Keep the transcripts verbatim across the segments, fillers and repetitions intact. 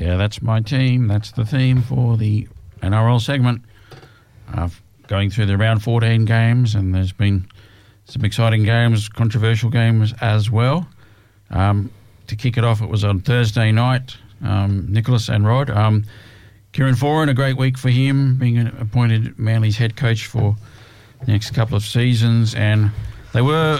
Yeah, that's my team. That's the theme for the N R L segment. Uh, going through the round fourteen games, and there's been some exciting games, controversial games as well. Um, to kick it off, it was on Thursday night, um, Nicholas and Rod. Um, Kieran Foran, a great week for him, being appointed Manly's head coach for the next couple of seasons, and they were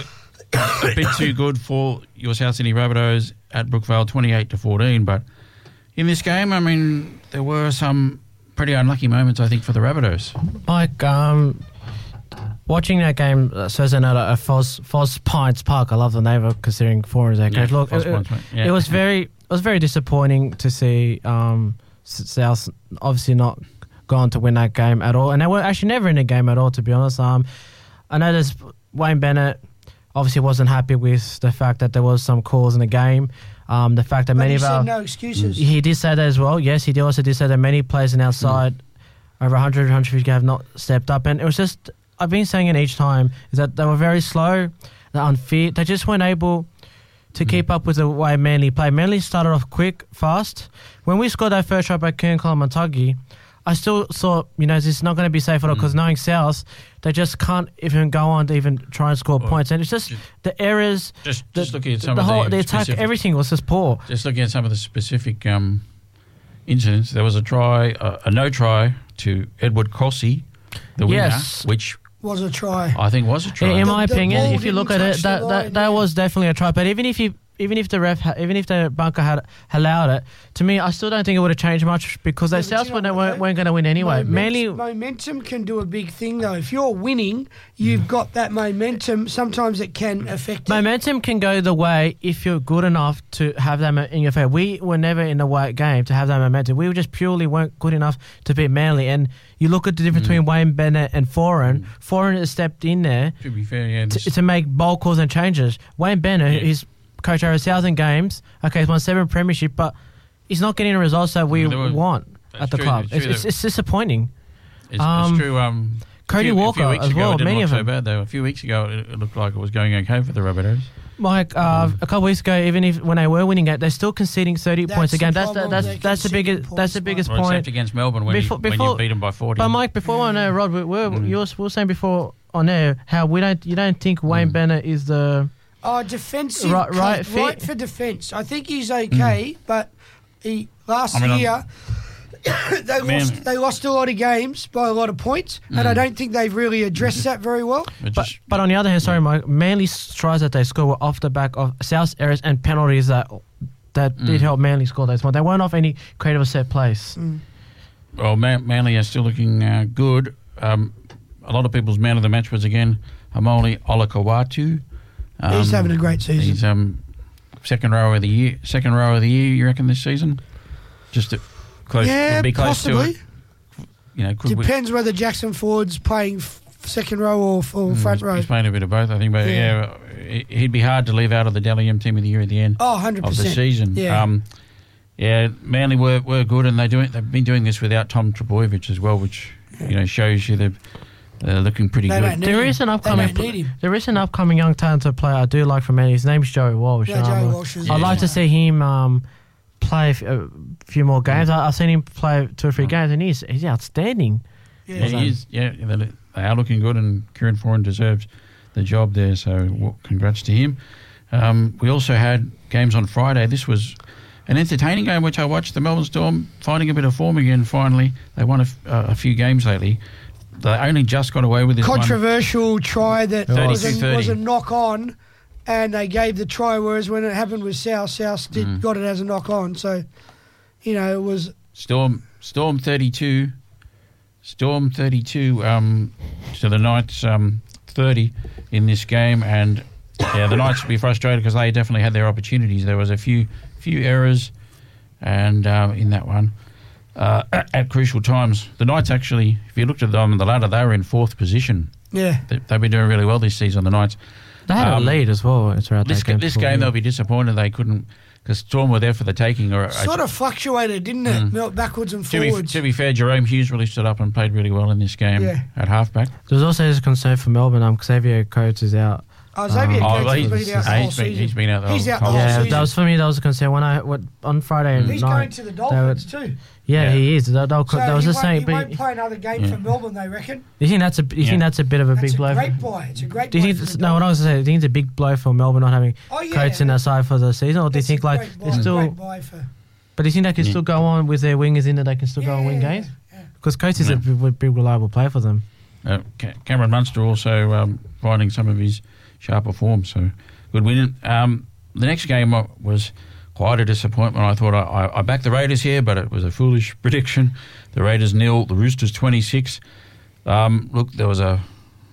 a bit too good for your South Sydney Rabbitohs at Brookvale, twenty-eight to fourteen, but in this game, I mean, there were some pretty unlucky moments, I think, for the Rabbitohs. Mike, um, watching that game uh, Thursday night at Foz, Foz Pines Park, I love the name of considering Foran as their coach. Yeah, Look, Foz it, Pines, it, yeah. it was very, it was very disappointing to see um, South obviously not go on to win that game at all, and they were actually never in a game at all, to be honest. Um, I know there's Wayne Bennett obviously wasn't happy with the fact that there was some calls in the game. Um, the fact that but many he of said our no excuses. He did say that as well. Yes, he did also did say that many players on our side, mm. over one hundred, one hundred fifty have not stepped up. And it was just, I've been saying it each time, is that they were very slow, they're unfit. They just weren't able to mm. keep up with the way Manly played. Manly started off quick, fast. When we scored that first try by Kern Kolomatagi, I still thought, you know, this is not going to be safe at all, because mm. knowing South, they just can't even go on to even try and score well, points. And it's just, just the errors, just, the, just looking at some the, of whole, the, the attack, specific, everything was just poor. Just looking at some of the specific um, incidents, there was a try, uh, a no try to Edward Crossy, the winner, yes. which was a try. I think was a try. In, in my the, opinion, the if you look at it, that line, that, that yeah. was definitely a try. But even if you Even if the ref, ha- even if the bunker had allowed it, to me, I still don't think it would have changed much, because they South you know weren't, weren't, weren't going to win anyway. Momentum, Mainly, momentum can do a big thing, though. If you're winning, you've mm. got that momentum. Sometimes it can affect momentum it. can go the way if you're good enough to have that in your favor. We were never in the right game to have that momentum. We just purely weren't good enough to beat Manly. And you look at the difference mm. between Wayne Bennett and Foran. Mm. Foran has stepped in there to, be fair, yeah, to, to make bold calls and changes. Wayne Bennett yeah. is coach over a thousand games. Okay, he's won seven premiership, but he's not getting the results that we were, want at the true, club. It's, it's, it's, it's disappointing. It's, um, it's true. Um, Cody few, Walker as ago, well. It didn't many look of so them. bad though. A few weeks ago, it, it looked like it was going okay for the Rabbitohs. Mike, uh, mm. a couple of weeks ago, even if when they were winning it, they're still conceding thirty that's points a game. The that's the, that's that's the biggest that's the biggest well, point. Except against Melbourne when, before, you, before, when you beat them by forty. But Mike, before mm. I know, Rod, we were mm. you were, we were saying before on air how we don't you don't think Wayne mm. Bennett is the Oh, defensive, right, right, right for defence. I think he's okay, mm. but he last I mean, year they man. lost. They lost a lot of games by a lot of points, mm. and I don't think they've really addressed that very well. But, but on the other hand, sorry, Mike, Manly tries that they score were off the back of South errors and penalties that that mm. did help Manly score those points. They weren't off any creative set plays. Mm. Well, Man- Manly are still looking uh, good. Um, a lot of people's man of the match was again Hamoli Olakawatu. Um, he's having a great season. He's um, second row of the year. Second row of the year, you reckon this season? Just to close, yeah, be close possibly. to it. You know, could depends we, whether Jackson Ford's playing f- second row or, or mm, front row. He's playing a bit of both, I think. But yeah, yeah he'd be hard to leave out of the Dally M team of the year at the end oh, one hundred percent. of the season. Yeah. Um, yeah, Manly were were good, and they doing they've been doing this without Tom Trbojevic as well, which yeah. you know shows you they've. They're looking pretty they good. There him. is an upcoming. Pl- there is an upcoming young talented player I do like from Manly. His name's Joey Walsh. Yeah, Joey Walsh is I'd like to see him um, play a, f- a few more games. Mm. I, I've seen him play two or three mm. games, and he's he's outstanding. Yeah, yeah he is. Yeah, they are looking good, and Kieran Foran deserves the job there. So, well, congrats to him. Um, we also had games on Friday. This was an entertaining game which I watched. The Melbourne Storm finding a bit of form again. Finally, they won a, f- uh, a few games lately. They only just got away with this controversial one. try that was thirty-two a, was a knock on, and they gave the try. Whereas when it happened with South, South did mm. got it as a knock on. So, you know, it was Storm Storm thirty-two, Storm thirty-two um, to the Knights um, thirty in this game, and yeah, the Knights will be frustrated because they definitely had their opportunities. There was a few few errors, and um, in that one. Uh, at, at crucial times. The Knights actually, if you looked at them on the ladder, they were in fourth position. Yeah. They, they've been doing really well this season, the Knights. They had um, a lead as well. This, game, this game, they'll be disappointed they couldn't, because Storm were there for the taking. Or Sort of fluctuated, didn't it? Mm. Backwards and to forwards. Be, to be fair, Jerome Hughes really stood up and played really well in this game yeah. at halfback. There's also a concern for Melbourne. Um, Xavier Coates is out Oh, Xavier Oh, Coates well, has he's, been out the whole he's, been, season. he's been out the He's whole, out the whole whole Yeah, season. that was for me. That was a concern when I what, on Friday He's night. going to the Dolphins too. Yeah, Yeah. he is. That, that, So that was he the won't, same. he But won't play another game Yeah. for Melbourne, they reckon. you think that's a you Yeah. think that's a bit of a That's big a blow? great For, buy. It's a great do you buy think? for It's, the no, what I Dolphins. was saying. Do you think it's a big blow for Melbourne not having Oh, yeah. Coates in that side for the season, or do you That's think a like great they buy, still? great buy for, But do you think they can Yeah. still go on with their wingers in that they can still go and win Yeah, games? yeah. Because Coates is Yeah. a big, big reliable player for them. Uh, Ca- Cameron Munster also um, finding some of his sharper form, so good win. Um, the next game wa- was quite a disappointment. I thought I, I, I backed the Raiders here, but it was a foolish prediction. The Raiders nil, the Roosters twenty-six. Um, look, there was a,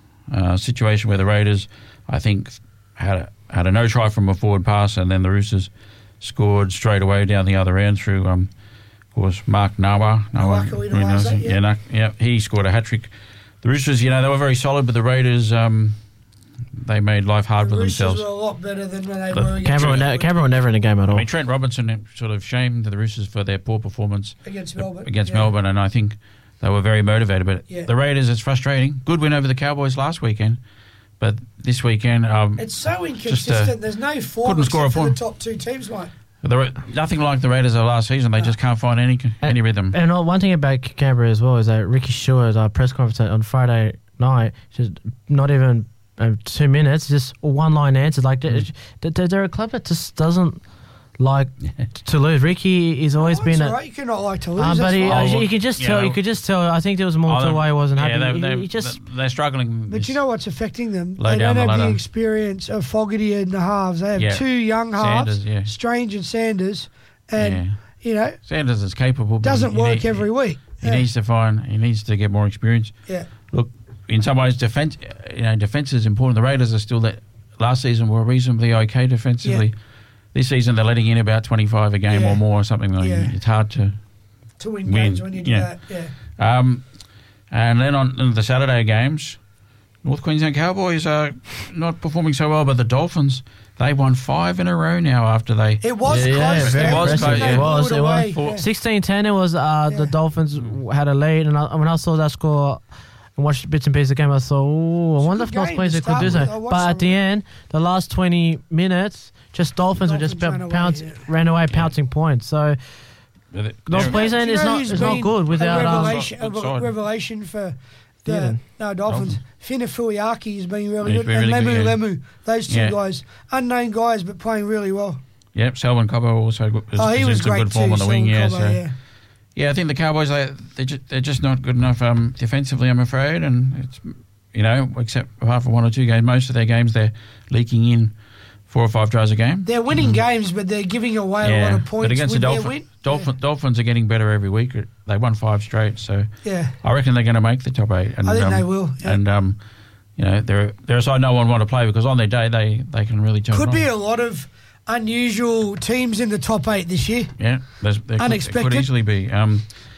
a situation where the Raiders, I think, had a, had a no try from a forward pass, and then the Roosters scored straight away down the other end through, um, of course, Mark Nawa. Nawaka Winawasa, yeah. yeah, no, yeah, he scored a hat trick. The Roosters, you know, they were very solid, but the Raiders, um, they made life hard The for Roosters themselves. were a lot better than when they The- were against, Canberra, were ne- Canberra were never in the game at I all. mean, Trent Robinson sort of shamed the Roosters for their poor performance against Melbourne. against yeah. Melbourne, and I think they were very motivated. But Yeah. the Raiders, it's frustrating. Good win over the Cowboys last weekend, but this weekend, um, It's so Just, uh, inconsistent. There's no form couldn't score a except for form. the top two teams, mate. the Ra- nothing like the Raiders of last season. They just can't find any any rhythm. And uh, one thing about Canberra as well is that Ricky Stewart's uh, press conference on Friday night, just not even uh, two minutes, just one line answers. Like they're, they're, they're a club that just doesn't like to lose. Ricky has always Oh, been it's a. all right. You cannot like to lose. Uh, that's but he, fine. uh, Oh, you could just yeah, tell. You they- could just tell. I think there was more Oh, to they- why he wasn't yeah, happy. they, He- they, he just they're struggling. But this- you know what's affecting them? Low They down don't the have the ladder. experience of Fogarty and the halves. They have Yeah. two young halves, Sanders, yeah. Strange and Sanders, and yeah. you know Sanders is capable. but doesn't he work need- every week. He Yeah. needs to find. He needs to get more experience. Yeah. Look, in some ways, defense. You know, defense is important. The Raiders are still that. Last season were reasonably okay defensively. Yeah. This season they're letting in about twenty-five a game Yeah. or more or something. Like Yeah. It's hard to. To win, Win, games when you do yeah. that. Yeah. Um, and then on on the Saturday games, North Queensland Cowboys are not performing so well, but the Dolphins, they won five in a row now after they. It was Yeah, yeah, close. very They- impressive. they Yeah. blew It was, it it away. was. Yeah. sixteen ten. It was uh, the Yeah. Dolphins had a lead, and I, when I saw that score and watched bits and pieces of the game, I thought, "Oh, I It's a wonder good if North game Queensland to could do start so." with. I watched But at some the of it. end, the last twenty minutes, just Dolphins, were just Dolphins ran away, pounce, yeah. ran away, pouncing points. So they're- North they're- Queensland Do you is know not who's is not been good without a um, revelation, a Good side. revelation for the Dylan. no Dolphins. Fina Fuiaki has been really He's good, been and really Lemu good, yeah. Lemu. Those two Yeah. guys, unknown guys, but playing really well. Yep, Selwyn Cobbo also good- is, Oh, he is was in some great good form too. on the wing. Selwyn Yeah, Cobbo, so. yeah. Yeah, I think the Cowboys they they're just, they're just not good enough um, defensively. I'm afraid, and it's you know except apart from one or two games, most of their games they're leaking in four or five tries a game. They're winning games, but they're giving away a lot of points but against with the their Dolphin, win. Dolphin, Dolphins are getting better every week. They won five straight, so Yeah, I reckon they're going to make the top eight. And, I think um, they will. Yeah. And um, you know they're they're a side no one want to play because on their day they, they can really turn Could it be on. a lot of unusual teams in the top eight this year. Yeah, there's, there could, it Unexpected. could easily be. Um,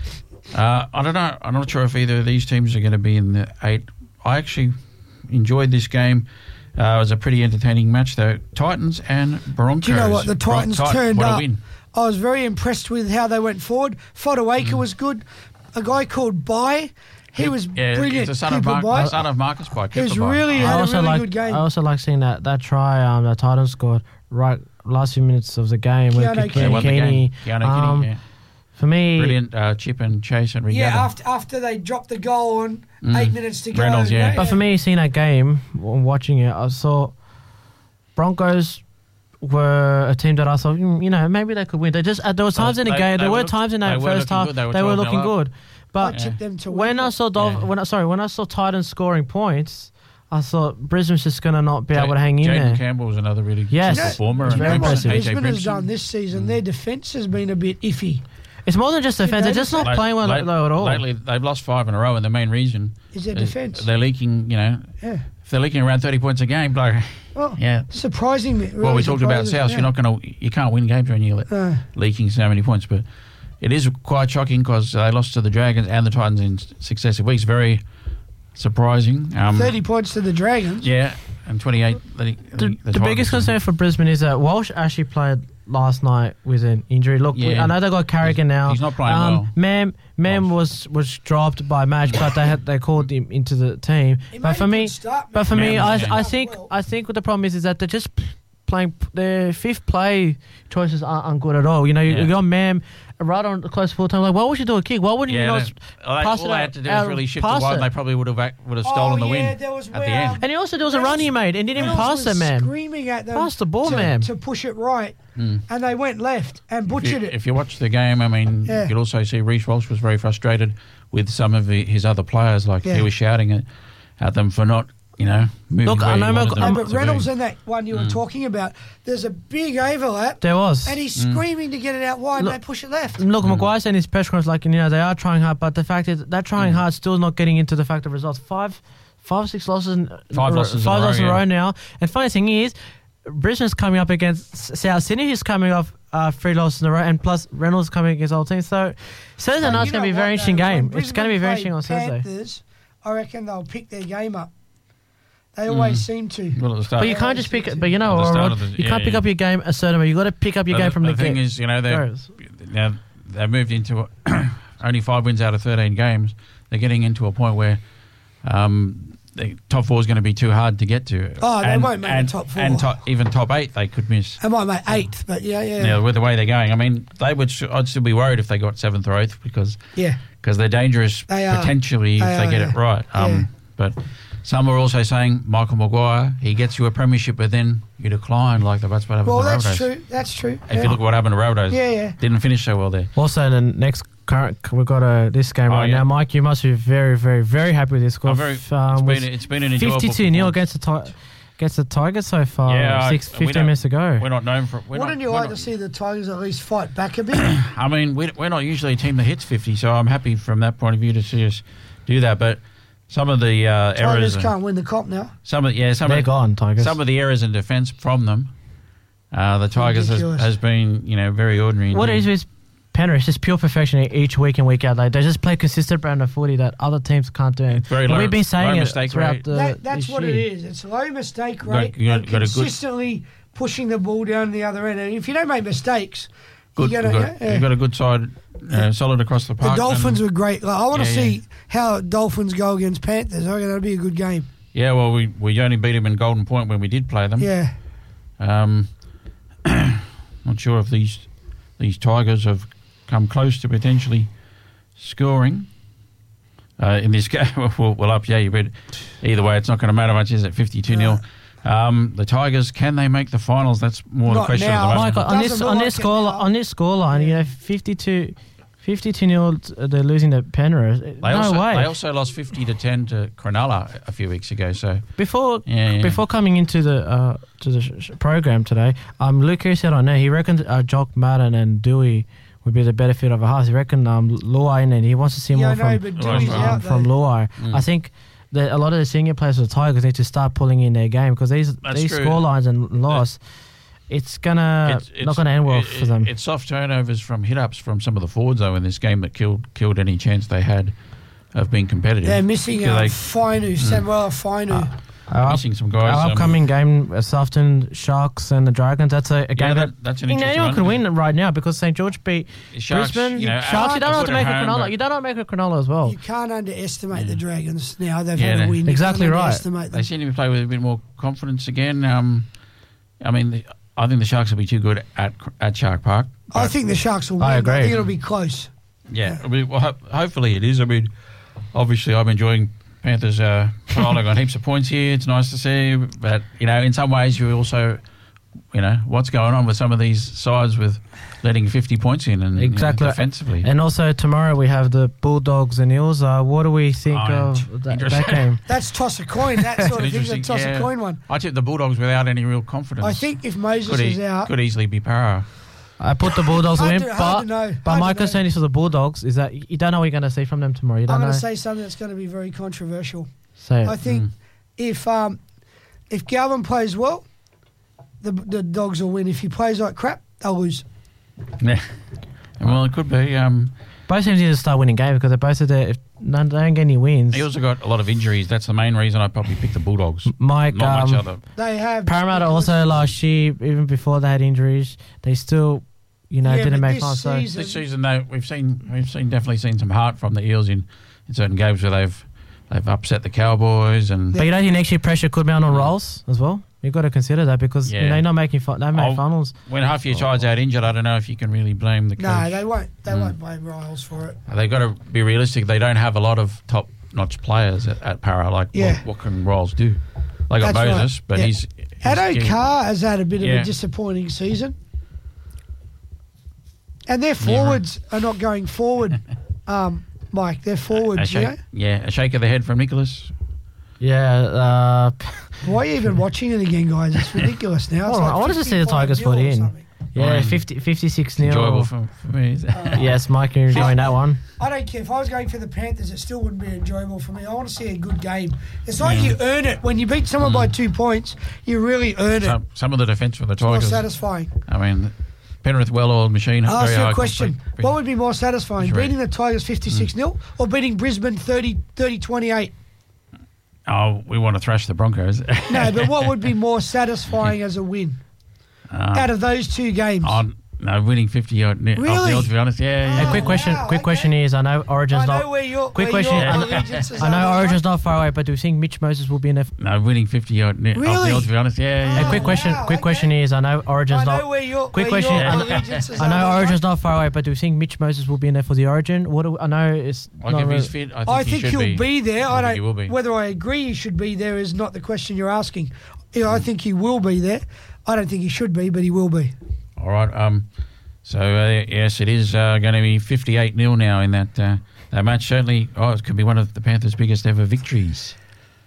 uh, I don't know. I'm not sure if either of these teams are going to be in the eight. I actually enjoyed this game. Uh, it was a pretty entertaining match, though. Titans and Broncos. Do you know what? The Bron- Titans Tit- turned what a up. win. I was very impressed with how they went forward. Fodawaker Mm. was good. A guy called Bai, he was yeah, brilliant. He's the son of, Cooper Mar- Bai. son of Marcus Bai. He was Cooper Bai. really- He I had a also really like good game. I also like seeing that that try um, that Titans scored right last few minutes of the game with Keanu Ke- They won the game. Keaney. Keanu Um, Keaney, yeah. For me, Brilliant uh, chip and chase and regather. Yeah, after after they dropped the goal on Mm. eight minutes to go. Reynolds, yeah. but for me, seeing that game, w- watching it, I saw Broncos were a team that I thought, mm, you know, maybe they could win. They just uh, there were times in the They- game. they There were were look- times in they that were first looking half good. They were they were twelve nil looking up. good. I But tipped them to when win. I saw Dolph- Yeah. when I, sorry when I saw Titans scoring points, I thought Brisbane's just going to not be able to hang in Jaden there. Campbell was another really Yes. good performer. It's and very You know what impressive. A J Brisbane has Brimson. done this season? Their defence has been a bit iffy. It's more than just defense. They're notice just not Late- playing well late- though at all. Lately, they've lost five in a row, and the main reason Is their is defence? they're leaking. You know, Yeah. if they're leaking around thirty points a game, like Oh, yeah. surprising me. Well, we talked about South. You're not going to, you can't win games when you're le- Uh, leaking so many points. But it is quite shocking because they lost to the Dragons and the Titans in s- successive weeks. Very surprising. Um, thirty points to the Dragons. Yeah, and twenty-eight. The, the, the biggest concern for Brisbane is that Walsh actually played last night with an injury. Look, Yeah. we, I know they got Carrigan He's- now. he's not playing um, well. Mem, Mem Walsh. was was dropped by match, but they had they called him into the team. He But made for a me, good start, but for man. me, Mem I was I doing think well. I think what the problem is is that they're just p- playing their fifth play choices aren't, aren't good at all. You know, you, Yeah. you got Mem right on the close full time. Like, why would you do a kick? Why wouldn't you Yeah, not they- all they, pass all it they out- had to do out- was really shift pass the wide, it? and they probably would have ac- would have Oh, stolen the yeah, win there was at where, the end. um, And he also there was a Reynolds- run he made and didn't even Reynolds pass was it, man. Screaming at them Pass the ball, to, man. to push it right, Mm. and they went left and If butchered you, it. if you watch the game, I mean, Yeah. you could also see Reece Walsh was very frustrated with some of the, his other players. Like Yeah. he was shouting at, at them for not, you know, moving Look, where I he know wanted Mac- them um, No, but to Reynolds be. and that one you were Mm. talking about, there's a big overlap, There was. and he's Mm. screaming to get it out wide, Look- and they push it left. Look, Maguire saying his press conference, like, you know, they are trying hard, but the fact is that trying Mm. hard still not getting into the fact of results. Five, five, six losses, in, Five uh, losses in five a row, losses in a yeah. row now. And funny thing is, Brisbane's coming up against S- South Sydney, who's coming off uh, three losses in a row, and plus Reynolds coming against all teams. So Thursday But night's you going to know be a what, very interesting though? game. When It's going to be Brisbane very play interesting on Thursday. Panthers, I reckon they'll pick their game up. They always Mm. seem to. Well, at the start, But you Yeah, can't it's- just pick it's- it. But you know, At the start Rod, of the- you yeah, can't pick yeah. up your game a certain way. You got to pick up your But game the, from the the thing get. is, you know, they goes. now they've moved into a, only five wins out of thirteen games. They're getting into a point where um, the top four is going to be too hard to get to. Oh, they and, won't make the and, top four. and top, even top eight they could miss. They might make eighth, but yeah, yeah, You know, with the way they're going, I mean, they would. I'd still be worried if they got seventh or eighth because yeah. because they're dangerous They are. potentially They if they are, get yeah. it right. Um, Yeah. But some are also saying Michael Maguire, he gets you a premiership, but then you decline like the that's what happened Well, to that's Rabbitohs. true. That's true. If yeah. you look what happened to Rabbitohs, yeah, yeah. didn't finish so well there. Also, the next current, we've got a, this game Oh, right yeah. now. Mike, you must be very, very, very happy with this score. I'm very, F- um, it's, was been, it's been an enjoyable fifty-two nil performance. against the Ti- against the Tigers so far. Yeah, I- Six, we fifteen don't- minutes to go. We're not known for. We're Wouldn't not, you we're like not- to see the Tigers at least fight back a bit? I mean, we, we're not usually a team that hits fifty, so I'm happy from that point of view to see us do that. But some of the uh, errors, Tigers and- can't win the comp now. some of yeah, some They're of, gone, Tigers. some of the errors in defence from them, uh, the Tigers has, Ridiculous. has been you know very ordinary. What indeed. it is with Penrith, it's just pure perfection each week and week out. Like, they just play consistent brand of footy that other teams can't do. It's very And low- we've been saying low it mistake throughout rate. the That, that's this what year. it is. It's low mistake Got- rate you got- and got a good- consistently pushing the ball down the other end. And if you don't make mistakes, Good, you're you've gonna. got, yeah, you've got a good side, uh, solid across the the park. Dolphins and- were great. Like, I want to Yeah, see yeah. how Dolphins go against Panthers. I reckon that'll be a good game. yeah, well, we we only beat them in Golden Point when we did play them. Yeah. Um, not sure if these these Tigers have come close to potentially scoring uh, in this game. we'll, we'll up you, but either way, it's not going to matter much, is it? fifty-two nil. Um, the Tigers, can they make the finals? That's more the Not question now. at the Mike, moment. on Doesn't this look on like this it score now. on this scoreline, you Yeah. know, fifty-two, fifty-two nil, uh, they're losing to Penrith. They no also, way. They also lost fifty to ten to Cronulla a few weeks ago. So Before yeah, yeah. before coming into the uh, to the sh- sh- program today, um, Luke Hughes said on there he reckons uh, Jock Madden and Dewey would be the better fit of a half. He reckon um, Luai and he wants to see Yeah, more I know, from but Dewey's Dewey's Right. um, out from though. Luai. Mm. I think that a lot of the senior players of the Tigers need to start pulling in their game because these That's these true. score lines and loss, it's gonna It's- it's- not gonna end well it- for them. It's soft turnovers from hit ups from some of the forwards though in this game that killed killed any chance they had of being competitive. They're missing Yeah, uh, they- Fainu, Samuel Fainu. Our, up- missing some guys. our um, upcoming game, uh, Softon Sharks and the Dragons. That's a, a yeah, game that. that, that's an You know, interesting anyone one. can win right now because Saint George beat Sharks, Brisbane. you know, Sharks, you don't are have to good make at a home, Cronulla. but You don't have to make a Cronulla as well. You can't underestimate Yeah. the Dragons now. They've Yeah, had they- a win. Exactly you can't right. underestimate They them. seem to play with a bit more confidence again. Um, I mean, the, I think the Sharks will be too good at at Shark Park. I but- think the Sharks will win. I but I agree. think it'll be close. Yeah, I mean, well, ho- hopefully it is. I mean, obviously I'm enjoying Panthers uh, piling on heaps of points here. It's nice to see, but you know, in some ways you also, you know, what's going on with some of these sides with letting fifty points in and Exactly. you know, defensively. And also tomorrow we have the Bulldogs and Eels. Uh, what do we think Oh, of that, interesting. that game? That's toss a coin. That sort of thing. Interesting, The toss yeah. a coin one. I tip the Bulldogs without any real confidence. I think if Moses could, is e- out, could easily be Para. I put the Bulldogs Hard in, to- hard but to know. but Hard my to know. concern is for the Bulldogs is that you don't know what you're going to see from them tomorrow. You I'm don't know. going to say something that's going to be very controversial. Say it. I think Mm. if um, if Galvin plays well, the the Dogs will win. If he plays like crap, they'll lose. Yeah. Well, it could be. Um, Both teams need to start winning games because they're both of their if no, they don't get any wins. He also got a lot of injuries. That's the main reason I probably picked the Bulldogs. Mike, Not um, much other. They have Parramatta also last year, even before they had injuries, they still, you know, Yeah, didn't but make this finals. So season- This season, though, we've seen we've seen definitely seen some heart from the Eels in, in certain games where they've they've upset the Cowboys and but you don't think next year pressure could mount on Rolls as well? You've got to consider that because you Yeah. know, you're not making fi- they make I'll- finals. when half your side's out injured, I don't know if you can really blame the coach. No, they won't. They Mm. won't blame Riles for it. They've got to be realistic. They don't have a lot of top-notch players at, at Para. Like, Yeah. what, what can Rolls do? They got That's right. Moses, but Yeah. he's... he's Addo getting- Carr has had a bit of Yeah. a disappointing season, and their forwards are not going forward. um, Mike, their a forwards. You know? shake, yeah, a shake of the head from Nicholas. Yeah, uh, Why are you even watching it again, guys? It's ridiculous now. It's Hold on, I wanted to see the fifty-five Tigers nil put or in. something. yeah, Fine. fifty, fifty-six Enjoyable nil. for, for me. Yes, Mike, you're enjoying that one. I don't care. If I was going for the Panthers, it still wouldn't be enjoyable for me. I want to see a good game. It's like Yeah. you earn it. When you beat someone by two points, you really earn it. some, some of the defence for the More Tigers. satisfying. I mean, Penrith well-oiled machine. I'll ask very you a high question. complete- What would be more satisfying, Which way? beating the Tigers fifty-six nil or beating Brisbane thirty twenty-eight? Oh, we want to thrash the Broncos. No, but what would be more satisfying as a win Uh, out of those two games? on, no, winning fifty odd. Really? Really? To be honest, yeah. A yeah. quick question. wow, quick okay. question is: I know Origin's I know not. where your, Quick where question. your I know- allegiances I know are. Origin's not far away, but do you think Mitch Moses will be in there? No, winning fifty odd. Really? To be honest, yeah. A yeah. quick question. wow, quick okay. question is: I know Origin's I know not. where your, Quick where question. your I know- allegiances I know are. Origin's not far away, but do you think Mitch Moses will be in there for the Origin? What do, I know it's. Like not if he's really- fit, I think, I he think should he'll be. be, there. I, I think don't. he will be. Whether I agree he should be there is not the question you're asking. Yeah, I think he will be there. I don't think he should be, but he will be. All right. Um. So uh, yes, it is uh, going to be fifty-eight nil now in that uh, that match. Certainly, oh, it could be one of the Panthers' biggest ever victories.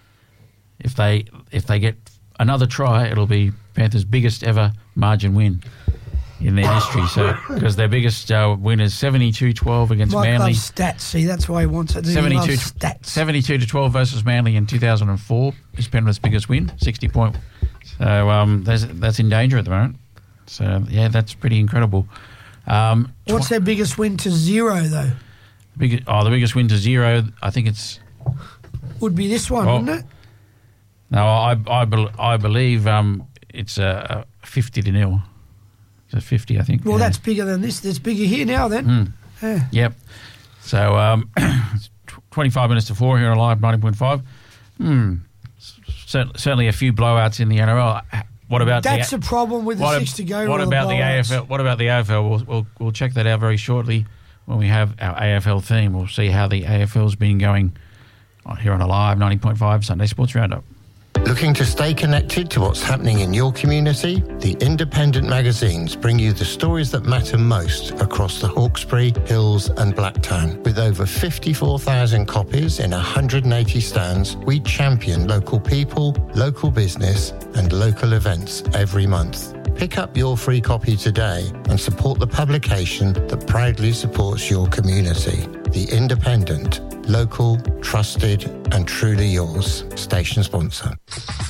If they if they get another try, it'll be Panthers' biggest ever margin win in their history. So because their biggest uh, win is seventy-two twelve against Mike Manly. loves stats. See, that's why he wants it. He seventy-two, loves stats. seventy-two to twelve versus Manly in two thousand four is Penrith's biggest win, sixty point. So um, that's, that's in danger at the moment. So, yeah, that's pretty incredible. Um, What's tw- their biggest win to zero, though? big, oh, the biggest win to zero, I think it's... Would be this one, Well, wouldn't it? No, I I, bel I believe um, it's a uh, fifty to nil. So fifty, I think. Well, yeah. that's bigger than this. That's bigger here now, then. Mm. Yeah. Yep. So um, it's tw- twenty-five minutes to four here on Live ninety point five. Hmm. Cer- certainly a few blowouts in the N R L. What about That's the, the problem with the what, six to go. What rule about of the A F L? blowouts. What about the A F L? We'll, we'll we'll check that out very shortly when we have our A F L theme. We'll see how the A F L's been going on here on a Live ninety point five Sunday Sports Roundup. Looking to stay connected to what's happening in your community? The independent magazines bring you the stories that matter most across the Hawkesbury, Hills and Blacktown. With over fifty-four thousand copies in one hundred eighty stands, we champion local people, local business and local events every month. Pick up your free copy today and support the publication that proudly supports your community. The Independent. Local, trusted and truly yours. Station sponsor.